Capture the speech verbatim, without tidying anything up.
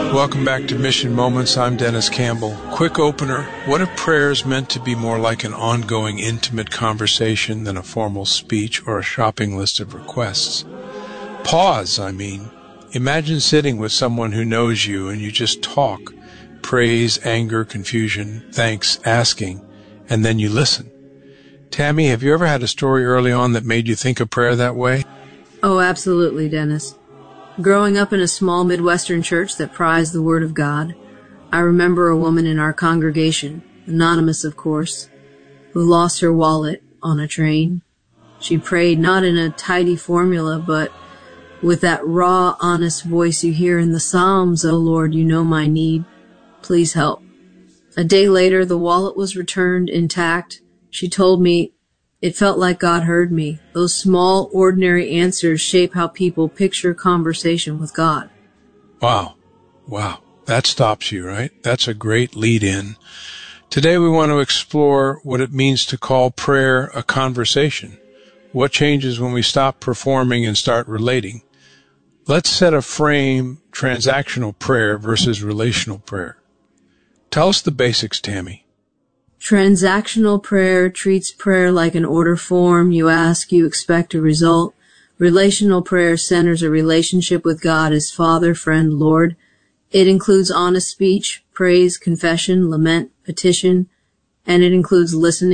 Welcome back to Mission Moments. I'm Dennis Campbell. Quick opener. What if prayer is meant to be more like an ongoing, intimate conversation than a formal speech or a shopping list of requests? Pause, I mean. Imagine sitting with someone who knows you and you just talk. Praise, anger, confusion, thanks, asking, and then you listen. Tammy, have you ever had a story early on that made you think of prayer that way? Oh, absolutely, Dennis. Growing up in a small Midwestern church that prized the Word of God, I remember a woman in our congregation, anonymous of course, who lost her wallet on a train. She prayed not in a tidy formula, but with that raw, honest voice you hear in the Psalms, "Oh Lord, you know my need. Please help." A day later, the wallet was returned intact. She told me, "It felt like God heard me. Those small, ordinary answers shape how people picture conversation with God." Wow. Wow. That stops you, right? That's a great lead-in. Today we want to explore what it means to call prayer a conversation. What changes when we stop performing and start relating? Let's set a frame, transactional prayer versus relational prayer. Tell us the basics, Tammy. Transactional prayer treats prayer like an order form. You ask, you expect a result. Relational prayer centers a relationship with God as Father, Friend, Lord. It includes honest speech, praise, confession, lament, petition, and it includes listening